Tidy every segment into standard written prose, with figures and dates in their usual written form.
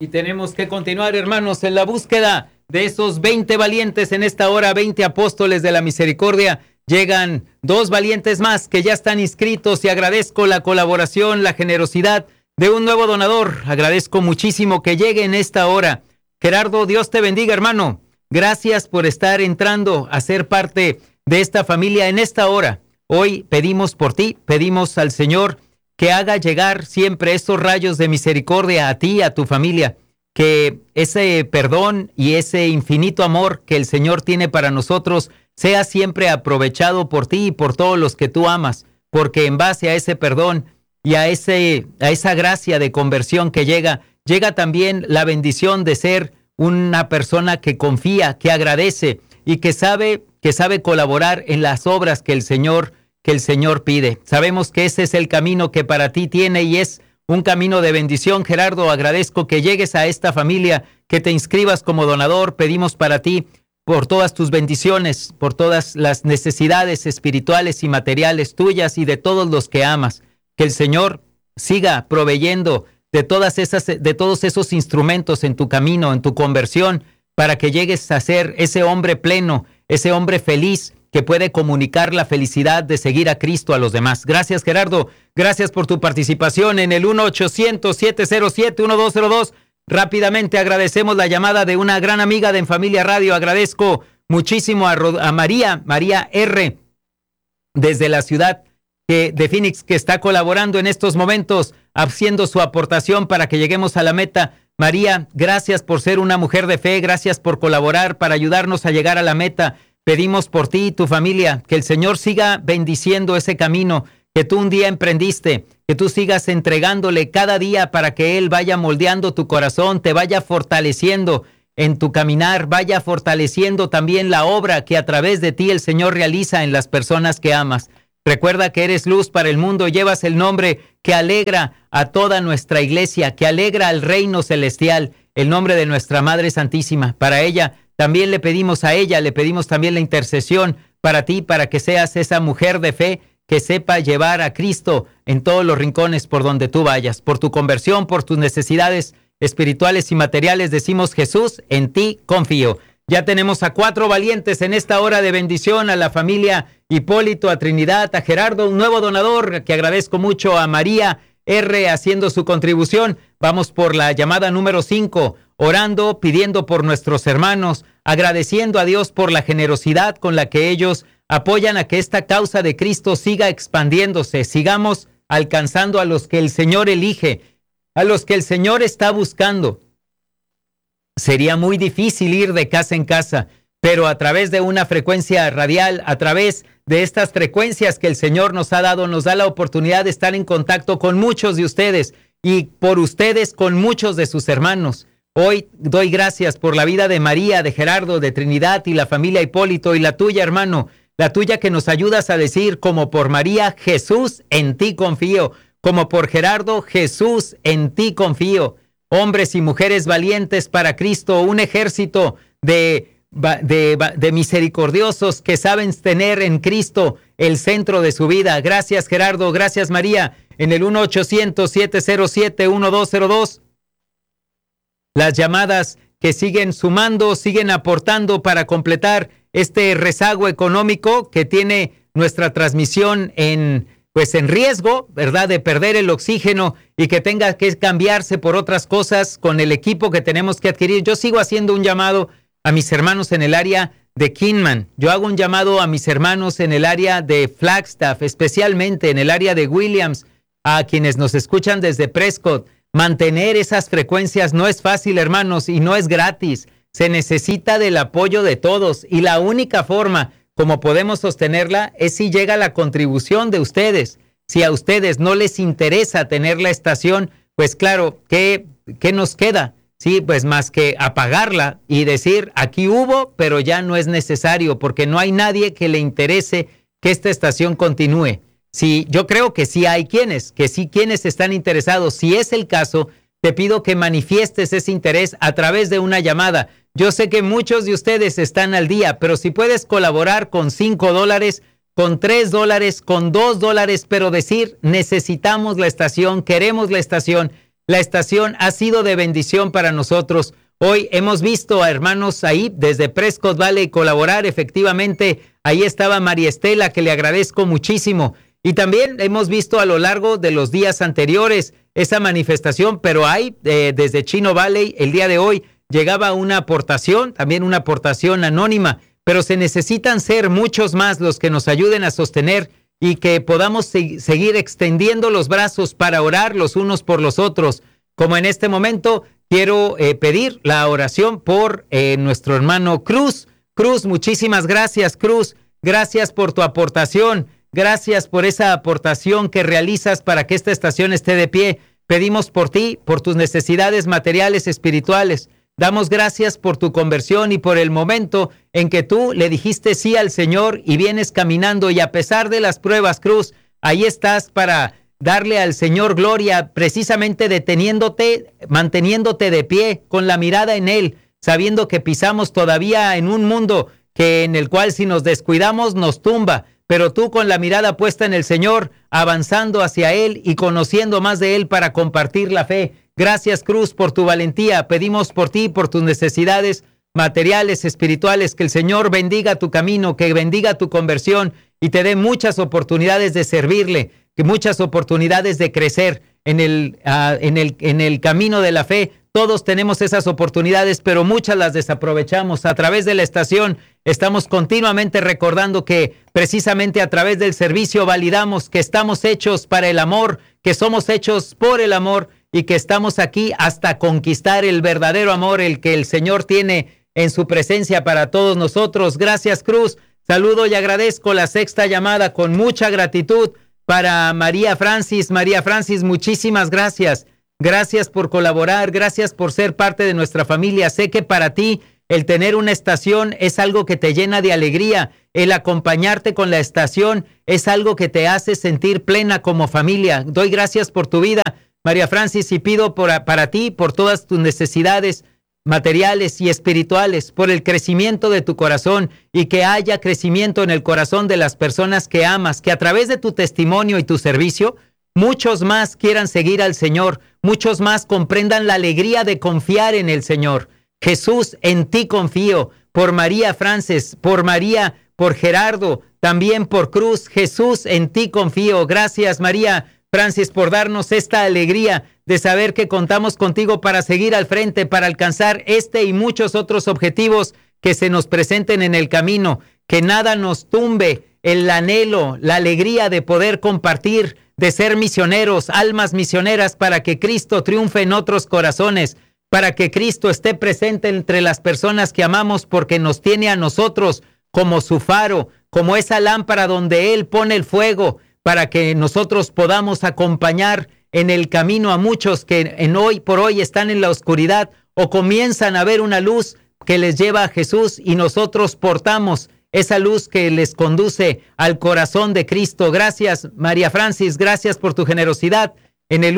Y tenemos que continuar, hermanos, en la búsqueda de esos 20 valientes en esta hora, 20 apóstoles de la misericordia. Llegan 2 valientes más que ya están inscritos y agradezco la colaboración, la generosidad de un nuevo donador. Agradezco muchísimo que llegue en esta hora. Gerardo, Dios te bendiga, hermano. Gracias por estar entrando a ser parte de esta familia en esta hora. Hoy pedimos por ti, pedimos al Señor que haga llegar siempre esos rayos de misericordia a ti, a tu familia, que ese perdón y ese infinito amor que el Señor tiene para nosotros sea siempre aprovechado por ti y por todos los que tú amas, porque en base a ese perdón y a esa gracia de conversión que llega también la bendición de ser una persona que confía, que agradece y que sabe colaborar en las obras que el Señor pide. Sabemos que ese es el camino que para ti tiene y es un camino de bendición. Gerardo, agradezco que llegues a esta familia, que te inscribas como donador. Pedimos para ti por todas tus bendiciones, por todas las necesidades espirituales y materiales tuyas y de todos los que amas. Que el Señor siga proveyendo de todos esos instrumentos en tu camino, en tu conversión, para que llegues a ser ese hombre pleno, ese hombre feliz, que puede comunicar la felicidad de seguir a Cristo a los demás. Gracias, Gerardo. Gracias por tu participación en el 1-800-707-1202. Rápidamente agradecemos la llamada de una gran amiga de En Familia Radio. Agradezco muchísimo a María R., desde la ciudad de Phoenix, que está colaborando en estos momentos, haciendo su aportación para que lleguemos a la meta. María, gracias por ser una mujer de fe, gracias por colaborar para ayudarnos a llegar a la meta. Pedimos por ti y tu familia, que el Señor siga bendiciendo ese camino que tú un día emprendiste, que tú sigas entregándole cada día para que Él vaya moldeando tu corazón, te vaya fortaleciendo en tu caminar, vaya fortaleciendo también la obra que a través de ti el Señor realiza en las personas que amas. Recuerda que eres luz para el mundo, llevas el nombre que alegra a toda nuestra iglesia, que alegra al reino celestial, el nombre de nuestra Madre Santísima. Para ella también le pedimos también la intercesión para ti, para que seas esa mujer de fe que sepa llevar a Cristo en todos los rincones por donde tú vayas. Por tu conversión, por tus necesidades espirituales y materiales, decimos: Jesús, en ti confío. Ya tenemos a 4 valientes en esta hora de bendición, a la familia Hipólito, a Trinidad, a Gerardo, un nuevo donador, que agradezco mucho, a María R. haciendo su contribución. Vamos por la llamada número 5, orando, pidiendo por nuestros hermanos, agradeciendo a Dios por la generosidad con la que ellos apoyan a que esta causa de Cristo siga expandiéndose, sigamos alcanzando a los que el Señor elige, a los que el Señor está buscando. Sería muy difícil ir de casa en casa, pero a través de una frecuencia radial, a través de estas frecuencias que el Señor nos ha dado, nos da la oportunidad de estar en contacto con muchos de ustedes y por ustedes con muchos de sus hermanos. Hoy doy gracias por la vida de María, de Gerardo, de Trinidad y la familia Hipólito, y la tuya, hermano, la tuya, que nos ayudas a decir, como por María: Jesús, en ti confío. Como por Gerardo: Jesús, en ti confío. Hombres y mujeres valientes para Cristo, un ejército de misericordiosos que saben tener en Cristo el centro de su vida. Gracias, Gerardo. Gracias, María. En el 1-800-707-1202. Las llamadas que siguen sumando, siguen aportando para completar este rezago económico que tiene nuestra transmisión en riesgo, ¿verdad?, de perder el oxígeno y que tenga que cambiarse por otras cosas con el equipo que tenemos que adquirir. Yo sigo haciendo un llamado a mis hermanos en el área de Kingman. Yo hago un llamado a mis hermanos en el área de Flagstaff, especialmente en el área de Williams, a quienes nos escuchan desde Prescott. Mantener esas frecuencias no es fácil, hermanos, y no es gratis. Se necesita del apoyo de todos, y la única forma como podemos sostenerla es si llega la contribución de ustedes. Si a ustedes no les interesa tener la estación, pues claro, ¿qué nos queda? Sí, pues más que apagarla y decir: aquí hubo, pero ya no es necesario, porque no hay nadie que le interese que esta estación continúe. Sí, yo creo que sí hay quienes están interesados. Si es el caso, te pido que manifiestes ese interés a través de una llamada. Yo sé que muchos de ustedes están al día, pero si puedes colaborar con $5, con $3, con $2, pero decir: necesitamos la estación, queremos la estación, La estación ha sido de bendición para nosotros. Hoy hemos visto a hermanos ahí desde Prescott Valley colaborar. Efectivamente, ahí estaba María Estela, que le agradezco muchísimo. Y también hemos visto a lo largo de los días anteriores esa manifestación, pero hay desde Chino Valley el día de hoy llegaba una aportación, también una aportación anónima, pero se necesitan ser muchos más los que nos ayuden a sostener y que podamos seguir extendiendo los brazos para orar los unos por los otros. Como en este momento quiero pedir la oración por nuestro hermano Cruz. Cruz, muchísimas gracias, Cruz. Gracias por tu aportación. Gracias por esa aportación que realizas para que esta estación esté de pie. Pedimos por ti, por tus necesidades materiales, espirituales. Damos gracias por tu conversión y por el momento en que tú le dijiste sí al Señor y vienes caminando, y a pesar de las pruebas, Cruz, ahí estás para darle al Señor gloria, precisamente manteniéndote de pie, con la mirada en Él, sabiendo que pisamos todavía en un mundo en el cual si nos descuidamos nos tumba, pero tú con la mirada puesta en el Señor, avanzando hacia Él y conociendo más de Él para compartir la fe. Gracias, Cruz, por tu valentía. Pedimos por ti, por tus necesidades materiales, espirituales, que el Señor bendiga tu camino, que bendiga tu conversión y te dé muchas oportunidades de servirle, que muchas oportunidades de crecer en el camino de la fe. Todos tenemos esas oportunidades, pero muchas las desaprovechamos. A través de la estación estamos continuamente recordando que precisamente a través del servicio validamos que estamos hechos para el amor, que somos hechos por el amor y que estamos aquí hasta conquistar el verdadero amor, el que el Señor tiene en su presencia para todos nosotros. Gracias, Cruz. Saludo y agradezco la sexta llamada con mucha gratitud para María Francis. María Francis, muchísimas gracias. Gracias por colaborar, gracias por ser parte de nuestra familia. Sé que para ti el tener una estación es algo que te llena de alegría. El acompañarte con la estación es algo que te hace sentir plena como familia. Doy gracias por tu vida, María Francis, y pido para ti, por todas tus necesidades materiales y espirituales, por el crecimiento de tu corazón y que haya crecimiento en el corazón de las personas que amas, que a través de tu testimonio y tu servicio, muchos más quieran seguir al Señor, muchos más comprendan la alegría de confiar en el Señor. Jesús, en ti confío. Por María Francis, por María, por Gerardo, también por Cruz. Jesús, en ti confío. Gracias, María Francis, por darnos esta alegría de saber que contamos contigo para seguir al frente, para alcanzar este y muchos otros objetivos que se nos presenten en el camino. Que nada nos tumbe el anhelo, la alegría de poder compartir, de ser misioneros, almas misioneras, para que Cristo triunfe en otros corazones, para que Cristo esté presente entre las personas que amamos, porque nos tiene a nosotros como su faro, como esa lámpara donde Él pone el fuego, para que nosotros podamos acompañar en el camino a muchos que hoy por hoy están en la oscuridad o comienzan a ver una luz que les lleva a Jesús, y nosotros portamos esa luz que les conduce al corazón de Cristo. Gracias, María Francis, gracias por tu generosidad. En el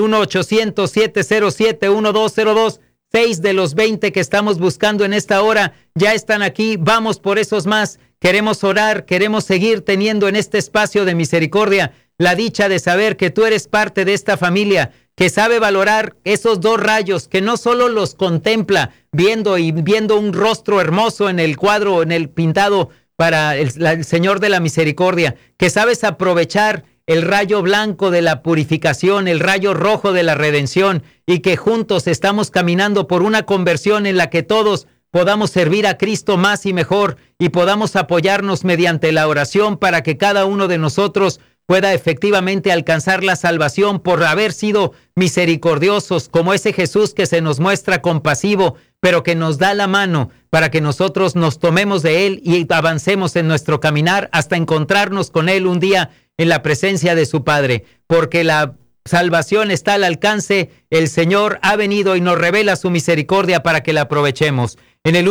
1-800-707-1202, 6 de los 20 que estamos buscando en esta hora ya están aquí. Vamos por esos más. Queremos orar, queremos seguir teniendo en este espacio de misericordia la dicha de saber que tú eres parte de esta familia, que sabe valorar esos dos rayos, que no solo los contempla viendo un rostro hermoso en el cuadro, en el pintado para el Señor de la Misericordia, que sabes aprovechar el rayo blanco de la purificación, el rayo rojo de la redención, y que juntos estamos caminando por una conversión en la que todos podamos servir a Cristo más y mejor, y podamos apoyarnos mediante la oración para que cada uno de nosotros pueda efectivamente alcanzar la salvación por haber sido misericordiosos, como ese Jesús que se nos muestra compasivo, pero que nos da la mano para que nosotros nos tomemos de Él y avancemos en nuestro caminar hasta encontrarnos con Él un día en la presencia de su Padre, porque la salvación está al alcance. El Señor ha venido y nos revela su misericordia para que la aprovechemos. En el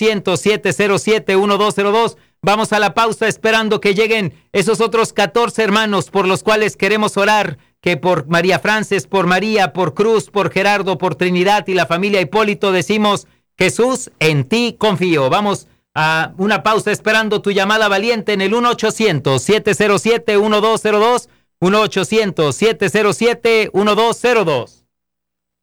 1-800-707-1202 vamos a la pausa esperando que lleguen esos otros 14 hermanos por los cuales queremos orar, que por María Francis, por María, por Cruz, por Gerardo, por Trinidad y la familia Hipólito decimos: Jesús, en ti confío. Vamos a una pausa esperando tu llamada valiente en el 1-800-707-1202, 1-800-707-1202.